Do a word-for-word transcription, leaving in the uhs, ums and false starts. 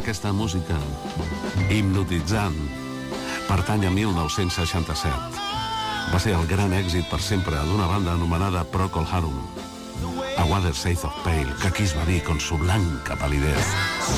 aquesta música hipnotitzant pertany a mil nou-cents seixanta-set. Va ser el gran èxit per sempre d'una banda anomenada Procol Harum, A Water Shade of Pale, que aquí es va dir con su blanca palidez.